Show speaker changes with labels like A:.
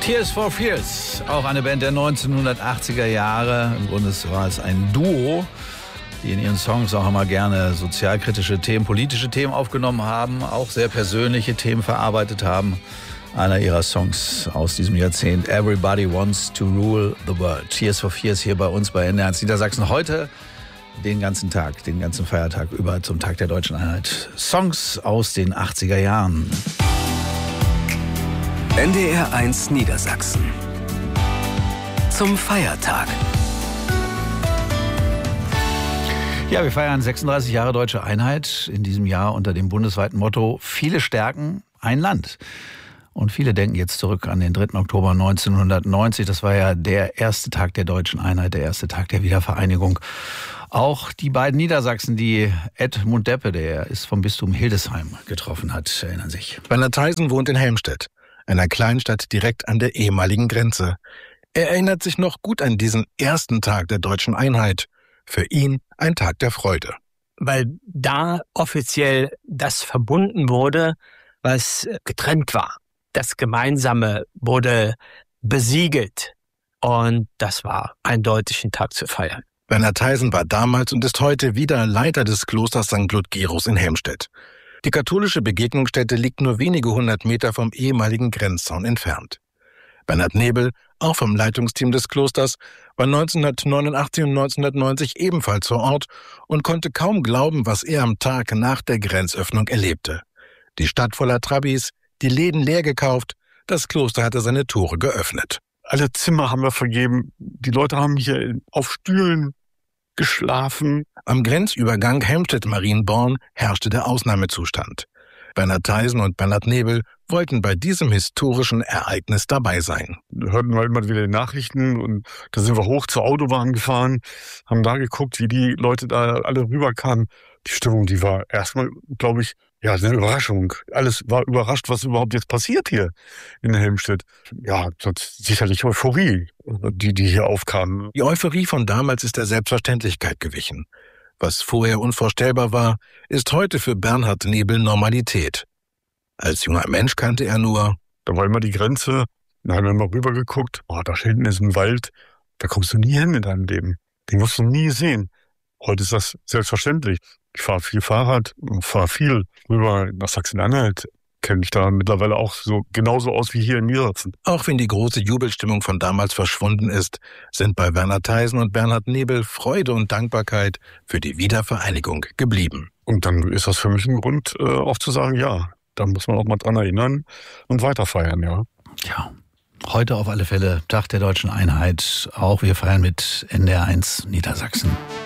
A: Tears for Fears, auch eine Band der 1980er Jahre. Im Grunde war es ein Duo, die in ihren Songs auch immer gerne sozialkritische Themen, politische Themen aufgenommen haben, auch sehr persönliche Themen verarbeitet haben. Einer ihrer Songs aus diesem Jahrzehnt, Everybody Wants to Rule the World. Tears for Fears hier bei uns bei NDR 1 Niedersachsen. Heute den ganzen Tag, den ganzen Feiertag über zum Tag der Deutschen Einheit. Songs aus den 80er Jahren.
B: NDR 1 Niedersachsen. Zum Feiertag.
A: Ja, wir feiern 36 Jahre Deutsche Einheit in diesem Jahr unter dem bundesweiten Motto Viele Stärken, ein Land. Und viele denken jetzt zurück an den 3. Oktober 1990. Das war ja der erste Tag der Deutschen Einheit, der erste Tag der Wiedervereinigung. Auch die beiden Niedersachsen, die Edmund Deppe, der ist vom Bistum Hildesheim getroffen hat, erinnern sich.
C: Werner Theisen wohnt in Helmstedt, einer Kleinstadt direkt an der ehemaligen Grenze. Er erinnert sich noch gut an diesen ersten Tag der Deutschen Einheit. Für ihn ein Tag der Freude.
D: Weil da offiziell das verbunden wurde, was getrennt war. Das Gemeinsame wurde besiegelt. Und das war eindeutig ein Tag zu feiern.
C: Werner Theisen war damals und ist heute wieder Leiter des Klosters St. Ludgerus in Helmstedt. Die katholische Begegnungsstätte liegt nur wenige 100 Meter vom ehemaligen Grenzzaun entfernt. Bernhard Nebel, auch vom Leitungsteam des Klosters, war 1989 und 1990 ebenfalls vor Ort und konnte kaum glauben, was er am Tag nach der Grenzöffnung erlebte. Die Stadt voller Trabis, die Läden leer gekauft, das Kloster hatte seine Tore geöffnet.
E: Alle Zimmer haben wir vergeben. Die Leute haben hier auf Stühlen geschlafen.
C: Am Grenzübergang Helmstedt-Marienborn herrschte der Ausnahmezustand. Werner Theisen und Bernhard Nebel wollten bei diesem historischen Ereignis dabei sein.
E: Da hörten wir immer wieder die Nachrichten und da sind wir hoch zur Autobahn gefahren, haben da geguckt, wie die Leute da alle rüberkamen. Die Stimmung, die war erstmal, glaube ich, ja, eine Überraschung. Alles war überrascht, was überhaupt jetzt passiert hier in Helmstedt. Ja, sicherlich Euphorie, die hier aufkam.
C: Die Euphorie von damals ist der Selbstverständlichkeit gewichen. Was vorher unvorstellbar war, ist heute für Bernhard Nebel Normalität. Als junger Mensch kannte er nur:
E: Da war immer die Grenze, da haben wir mal rübergeguckt, da hinten ist ein Wald, da kommst du nie hin in deinem Leben. Den wirst du nie sehen. Heute ist das selbstverständlich. Ich fahre viel Fahrrad, fahre viel rüber nach Sachsen-Anhalt. Kenne mich da mittlerweile auch so genauso aus wie hier in Niedersachsen.
C: Auch wenn die große Jubelstimmung von damals verschwunden ist, sind bei Werner Theisen und Bernhard Nebel Freude und Dankbarkeit für die Wiedervereinigung geblieben.
E: Und dann ist das für mich ein Grund, auch zu sagen, ja, da muss man auch mal dran erinnern und weiter feiern, ja.
A: Ja, heute auf alle Fälle Tag der Deutschen Einheit. Auch wir feiern mit NDR 1 Niedersachsen.